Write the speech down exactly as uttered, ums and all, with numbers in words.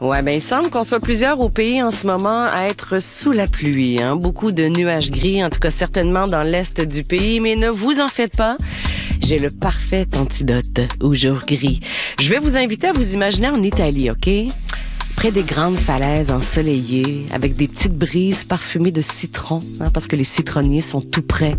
Ouais, ben il semble qu'on soit plusieurs au pays en ce moment à être sous la pluie. Hein? Beaucoup de nuages gris, en tout cas certainement dans l'est du pays, mais ne vous en faites pas. J'ai le parfait antidote au jour gris. Je vais vous inviter à vous imaginer en Italie, OK? Près des grandes falaises ensoleillées, avec des petites brises parfumées de citron, hein, parce que les citronniers sont tout près